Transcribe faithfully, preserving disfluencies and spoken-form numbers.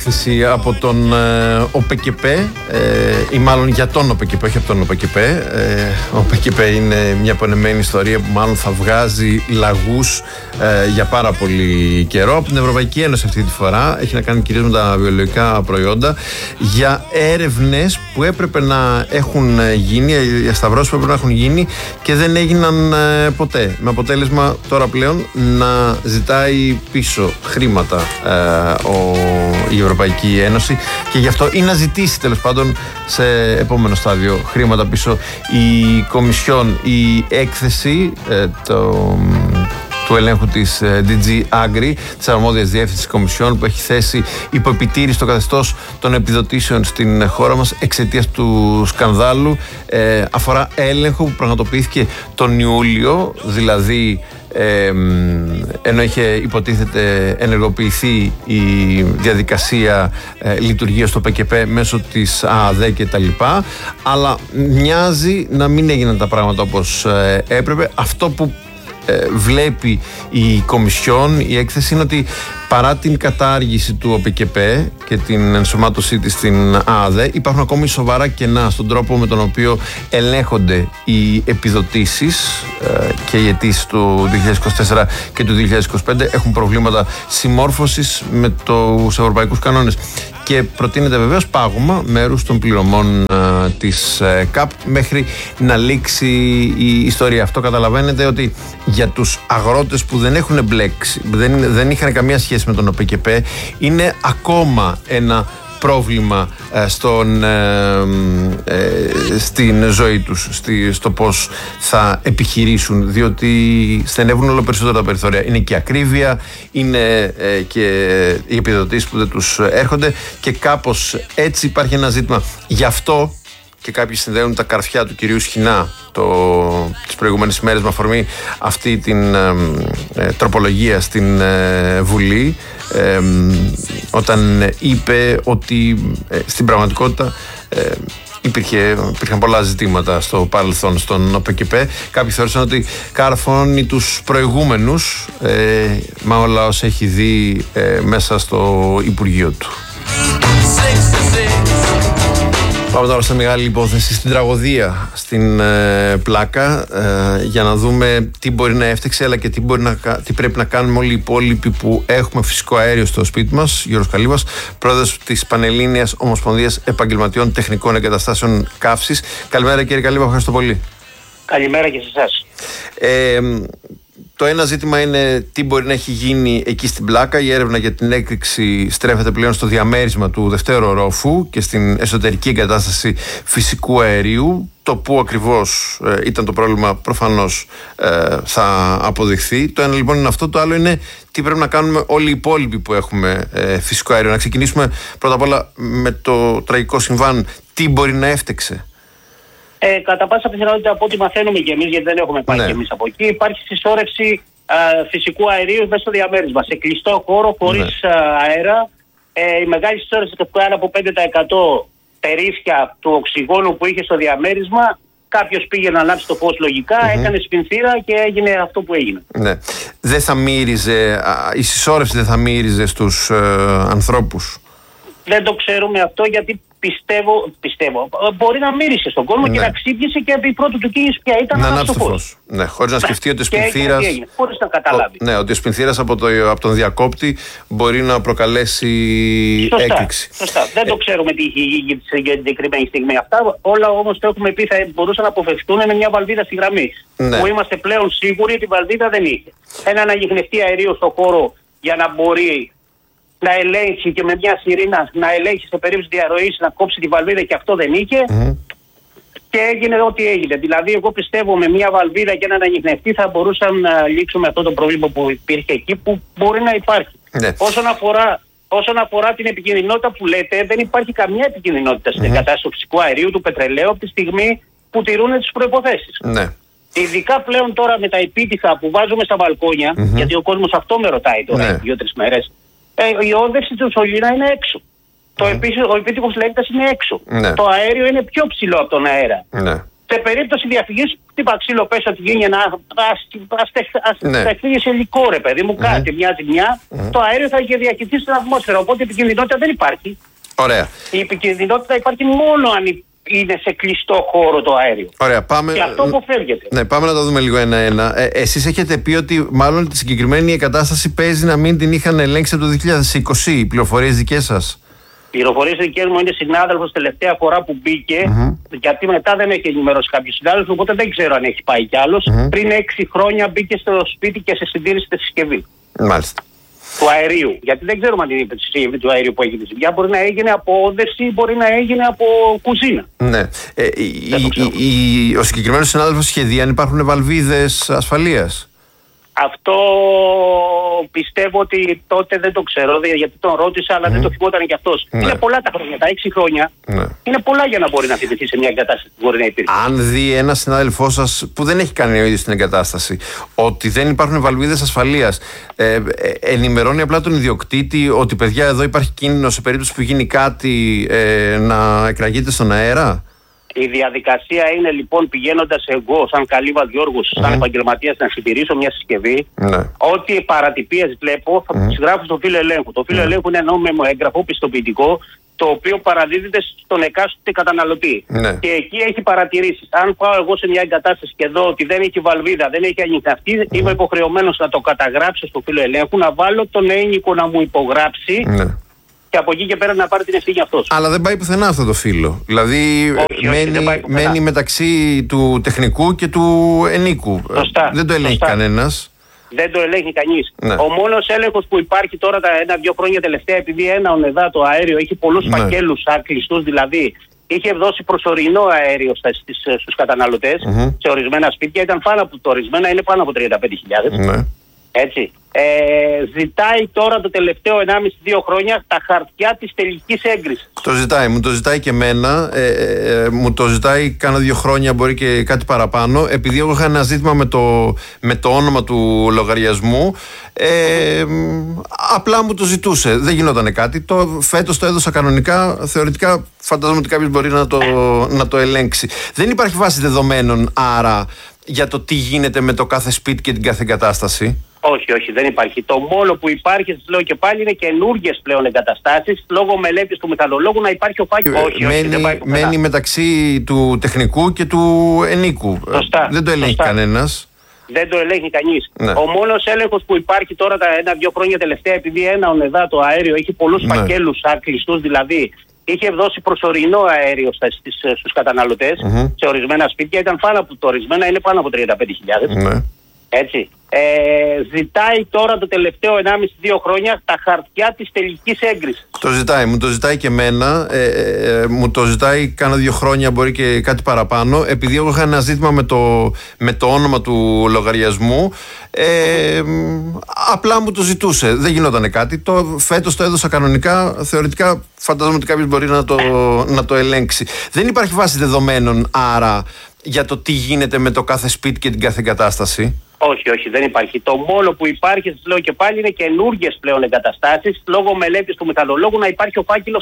Από τον ε, ΟΠΕΚΕΠΕ ε, ή μάλλον για τον ΟΠΕΚΕΠΕ, όχι από τον ΟΠΕΚΕΠΕ. ε, Ο ΟΠΕΚΕΠΕ είναι μια πονεμένη ιστορία που μάλλον θα βγάζει λαγούς ε, για πάρα πολύ καιρό. Από την Ευρωπαϊκή Ένωση αυτή τη φορά έχει να κάνει κυρίως με τα βιολογικά προϊόντα, για έρευνες που έπρεπε να έχουν γίνει, για σταυρώσεις που έπρεπε να έχουν γίνει και δεν έγιναν ε, ποτέ, με αποτέλεσμα τώρα πλέον να ζητάει πίσω χρήματα ε, ο, η Ευρωπαϊκή Ένωση, και γι' αυτό ή να ζητήσει τέλος πάντων σε επόμενο στάδιο χρήματα πίσω η Κομισιόν. Η έκθεση ε, το, του ελέγχου της ε, ντι τζι Agri, της αρμόδιας διεύθυνσης Κομισιόν, που έχει θέσει υπό επιτήρηση το καθεστώς των επιδοτήσεων στην χώρα μας εξαιτίας του σκανδάλου, ε, αφορά έλεγχο που πραγματοποιήθηκε τον Ιούλιο, δηλαδή Ε, ενώ είχε υποτίθεται ενεργοποιηθεί η διαδικασία ε, λειτουργίας στο ΟΠΕΚΕΠΕ μέσω της ΑΑΔΕ και τα λοιπά, αλλά μοιάζει να μην έγιναν τα πράγματα όπως ε, έπρεπε. Αυτό που ε, βλέπει η Κομισιόν, η έκθεση, είναι ότι παρά την κατάργηση του ΟΠΕΚΕΠΕ και την ενσωμάτωσή της στην ΑΑΔΕ, υπάρχουν ακόμη σοβαρά κενά στον τρόπο με τον οποίο ελέγχονται οι επιδοτήσεις, και οι αιτήσεις του δύο χιλιάδες είκοσι τέσσερα και του δύο χιλιάδες είκοσι πέντε έχουν προβλήματα συμμόρφωσης με τους ευρωπαϊκούς κανόνες. Και προτείνεται βεβαίως πάγωμα μέρους των πληρωμών α, της ε, ΚΑΠ μέχρι να λήξει η ιστορία. Αυτό καταλαβαίνετε ότι για τους αγρότες που δεν έχουν μπλέξει, δεν, δεν είχαν καμία σχέση με τον ΟΠΕΚΕΠΕ, είναι ακόμα ένα πρόβλημα ε, στον, ε, ε, στην ζωή τους, στη, στο πώς θα επιχειρήσουν, διότι στενεύουν όλο περισσότερο τα περιθώρια. Είναι και ακρίβεια, είναι ε, και οι επιδοτήσεις που δεν τους έρχονται, και κάπως έτσι υπάρχει ένα ζήτημα. Γι' αυτό και κάποιοι συνδέουν τα καρφιά του κυρίου Σχοινά το, τις προηγούμενες ημέρες με αφορμή αυτή την ε, ε, τροπολογία στην ε, Βουλή, ε, όταν είπε ότι ε, στην πραγματικότητα ε, Υπήρχε, υπήρχαν πολλά ζητήματα στο παρελθόν στον ΟΠΕΚΕΠΕ. Κάποιοι θεώρησαν ότι καρφώνει τους προηγούμενους, ε, μα όλα όσα έχει δει ε, μέσα στο Υπουργείο του. Πάμε τώρα σε μεγάλη υπόθεση, στην τραγωδία στην ε, Πλάκα, ε, για να δούμε τι μπορεί να έφτιαξε, αλλά και τι, μπορεί να, τι πρέπει να κάνουμε όλοι οι υπόλοιποι που έχουμε φυσικό αέριο στο σπίτι μας. Γιώργος Καλύβας, πρόεδρος της Πανελλήνιας Ομοσπονδίας Επαγγελματιών Τεχνικών Εγκαταστάσεων Καύσης. Καλημέρα κύριε Καλύβα, ευχαριστώ πολύ. Καλημέρα και σε εσάς. Ε, Το ένα ζήτημα είναι τι μπορεί να έχει γίνει εκεί στην Πλάκα. Η έρευνα για την έκρηξη στρέφεται πλέον στο διαμέρισμα του δευτέρου ορόφου και στην εσωτερική εγκατάσταση φυσικού αερίου. Το που ακριβώς ε, ήταν το πρόβλημα προφανώς ε, θα αποδειχθεί. Το ένα λοιπόν είναι αυτό. Το άλλο είναι τι πρέπει να κάνουμε όλοι οι υπόλοιποι που έχουμε ε, φυσικό αέριο. Να ξεκινήσουμε πρώτα απ' όλα με το τραγικό συμβάν. Τι μπορεί να έφτεξε? Ε, κατά πάσα πιθανότητα, από ό,τι μαθαίνουμε κι εμείς, γιατί δεν έχουμε πάει ναι. κι εμείς από εκεί, υπάρχει συσσόρευση α, φυσικού αερίου μέσα στο διαμέρισμα. Σε κλειστό χώρο, χωρίς ναι. αέρα. Ε, η μεγάλη συσσόρευση το πάνω από πέντε τοις εκατό τερίφια του οξυγόνου που είχε στο διαμέρισμα. Κάποιος πήγε να ανάψει το φως λογικά, mm-hmm. έκανε σπινθήρα και έγινε αυτό που έγινε. Ναι. Δεν θα μύριζε, η συσσόρευση δεν θα μύριζε στους ε, ανθρώπους? Δεν το ξέρουμε αυτό, γιατί πιστεύω, πιστεύω μπορεί να μύρισε στον κόσμο ναι. και να ξύπνησε και η πρώτη του κίνηση πια ήταν να ανάψει το φως. Ναι, χωρίς να σκεφτεί ότι ο σπινθήρας. Χωρίς να καταλάβει. Ο, ναι, ότι ο σπινθήρας από, το, από τον διακόπτη μπορεί να προκαλέσει σωστά, έκρηξη. Σωστά. Δεν ε, το ξέρουμε τι είχε γίνει για την συγκεκριμένη στιγμή. Αυτά όλα όμως το έχουμε πει θα μπορούσαν να αποφευχθούν με μια βαλβίδα στη γραμμή. Ναι. Που είμαστε πλέον σίγουροι ότι η βαλβίδα δεν είχε. Ένα αναγειγνευτή αερίο στον χώρο για να μπορεί να ελέγξει και με μια σιρήνα να ελέγξει σε περίπτωση διαρροής, να κόψει τη βαλβίδα, και αυτό δεν είχε. Mm-hmm. Και έγινε ό,τι έγινε. Δηλαδή, εγώ πιστεύω με μια βαλβίδα και έναν ανιχνευτή θα μπορούσαν να λύσουμε αυτό το πρόβλημα που υπήρχε εκεί, που μπορεί να υπάρχει. Mm-hmm. Όσον αφορά, όσον αφορά την επικινδυνότητα που λέτε, δεν υπάρχει καμία επικινδυνότητα στην mm-hmm. εγκατάσταση του φυσικού αερίου, του πετρελαίου, από τη στιγμή που τηρούν τις προϋποθέσεις. Mm-hmm. Ειδικά πλέον τώρα με τα επίτυχα που βάζουμε στα μπαλκόνια, mm-hmm. γιατί ο κόσμος αυτό με ρωτάει τώρα, mm-hmm. δύο-τρεις μέρες. Ε, η όδευση του σωλήνα είναι έξω. Mm. Το επίσης, ο επίτυχος λέκτας είναι έξω. Ναι. Το αέριο είναι πιο ψηλό από τον αέρα. Ναι. Σε περίπτωση διαφυγής, χτύπα ξύλο, πες ότι γίνει ένα. Ας φύγει σε υλικό, ρε παιδί μου, κάτι, μια ζημιά, το αέριο θα είχε διακυθεί στην ατμόσφαιρα. Οπότε η επικινδυνότητα δεν υπάρχει. Ωραία. Η επικινδυνότητα υπάρχει μόνο αν είναι σε κλειστό χώρο το αέριο. Ωραία, πάμε... Και αυτό αποφεύγεται. Ναι, πάμε να το δούμε λίγο ένα-ένα. Ε, εσείς έχετε πει ότι μάλλον τη συγκεκριμένη εγκατάσταση παίζει να μην την είχαν ελέγξει από το δύο χιλιάδες είκοσι. Οι πληροφορίες δικές σας? Οι πληροφορίες δικές μου είναι συνάδελφος τελευταία φορά που μπήκε, mm-hmm. γιατί μετά δεν έχει ενημερώσει κάποιο συνάδελφο, οπότε δεν ξέρω αν έχει πάει κι άλλος. Mm-hmm. Πριν έξι χρόνια μπήκε στο σπίτι και σε συντήρηση τη συσκευή. Μάλιστα. Του αερίου. Γιατί δεν ξέρουμε αν είναι η συσκευή του αερίου που έγινε τη ζημιά. Μπορεί να έγινε από όδευση, μπορεί να έγινε από κουζίνα. Ναι. Ε, η, η, η, ο συγκεκριμένος συνάδελφος σχεδία αν υπάρχουν βαλβίδες ασφαλείας? Αυτό πιστεύω ότι τότε δεν το ξέρω, γιατί τον ρώτησα, αλλά mm. δεν το θυμόταν κι αυτός. Ναι. Είναι πολλά τα χρόνια, τα έξι χρόνια. Ναι. Είναι πολλά για να μπορεί να θυμηθεί σε μια εγκατάσταση που μπορεί να υπήρχε. Αν δει ένα συνάδελφό σας που δεν έχει κάνει ο ίδιος την εγκατάσταση ότι δεν υπάρχουν βαλβίδες ασφαλείας, ε, ε, ενημερώνει απλά τον ιδιοκτήτη ότι παιδιά εδώ υπάρχει κίνδυνο σε περίπτωση που γίνει κάτι ε, να εκραγείται στον αέρα? Η διαδικασία είναι λοιπόν, πηγαίνοντας εγώ σαν καλή Βαδιόργος, σαν mm. επαγγελματίας, να συντηρήσω μια συσκευή, mm. ό,τι παρατυπίες βλέπω θα mm. τις γράφω στο φύλλο ελέγχου. Το φύλλο mm. ελέγχου είναι ένα νόμιμο έγγραφο πιστοποιητικό, το οποίο παραδίδεται στον εκάστοτε καταναλωτή. Mm. Και εκεί έχει παρατηρήσεις. Αν πάω εγώ σε μια εγκατάσταση και δω ότι δεν έχει βαλβίδα, δεν έχει ανοιχτεί, mm. είμαι υποχρεωμένος να το καταγράψω στο φύλλο ελέγχου, να βάλω τον ένοικο να μου υπογράψει. Mm. Και από εκεί και πέρα να πάρει την ευθύνη αυτός. Αλλά δεν πάει πουθενά αυτό το φύλλο. Δηλαδή όχι, μένει, όχι, δεν μένει μεταξύ του τεχνικού και του ενίκου. Σωστά. Δεν το ελέγχει κανένας. Δεν το ελέγχει κανείς. Ναι. Ο μόνος έλεγχος που υπάρχει τώρα τα ένα-δύο χρόνια τελευταία, επειδή ένα ονεδά το αέριο έχει πολλούς ναι. φακέλους άκλειστους, δηλαδή είχε δώσει προσωρινό αέριο στους καταναλωτές mm-hmm. σε ορισμένα σπίτια, ήταν πάνω από το ορισμένα, είναι πάνω από τριάντα πέντε χιλιάδες. Ναι. Έτσι. Ε, ζητάει τώρα το τελευταίο ενάμιση με δύο χρόνια τα χαρτιά της τελικής έγκρισης. Το ζητάει, μου το ζητάει και εμένα. Ε, ε, μου το ζητάει κάνα δύο χρόνια, μπορεί και κάτι παραπάνω. Επειδή εγώ είχα ένα ζήτημα με το, με το όνομα του λογαριασμού, ε, απλά μου το ζητούσε. Δεν γινόταν κάτι. Το, φέτος το έδωσα κανονικά. Θεωρητικά φαντάζομαι ότι κάποιος μπορεί να το, να το ελέγξει. Δεν υπάρχει βάση δεδομένων άρα για το τι γίνεται με το κάθε σπίτι και την κάθε εγκατάσταση? Όχι, όχι, δεν υπάρχει. Το μόνο που υπάρχει, σας λέω και πάλι, είναι καινούργιες πλέον εγκαταστάσεις. Λόγω μελέτης του μεθανολόγου να υπάρχει ο φάκελος. Ε, όχι, μένει, όχι, δεν πάει μένει μεταξύ του τεχνικού και του ενίκου. Σωστά, δεν το ελέγχει σωστά. κανένας. Δεν το ελέγχει κανείς. Ναι. Ο μόνος έλεγχος που υπάρχει τώρα τα ένα-δύο χρόνια τελευταία, επειδή ένα ονεδά το αέριο έχει πολλούς ναι. φακέλους άκλειστους, δηλαδή είχε δώσει προσωρινό αέριο στους καταναλωτές mm-hmm. σε ορισμένα σπίτια, ήταν πάνω από το ορισμένα, είναι πάνω από τριάντα πέντε χιλιάδες. Ναι. Έτσι. Ε, ζητάει τώρα το τελευταίο ενάμιση με δύο χρόνια τα χαρτιά της τελικής έγκρισης. Το ζητάει, μου το ζητάει και εμένα. Ε, ε, μου το ζητάει κάνα δύο χρόνια, μπορεί και κάτι παραπάνω. Επειδή εγώ είχα ένα ζήτημα με το, με το όνομα του λογαριασμού, ε, απλά μου το ζητούσε. Δεν γινόταν κάτι. Το, φέτος το έδωσα κανονικά. Θεωρητικά φαντάζομαι ότι κάποιος μπορεί να το, να το ελέγξει. Δεν υπάρχει βάση δεδομένων άρα για το τι γίνεται με το κάθε σπίτι και την κάθε εγκατάσταση? Όχι, όχι, δεν υπάρχει. Το μόνο που υπάρχει, σας λέω και πάλι, είναι καινούργιες πλέον εγκαταστάσεις. Λόγω μελέτης του μεθανολόγου να υπάρχει ο φάκελος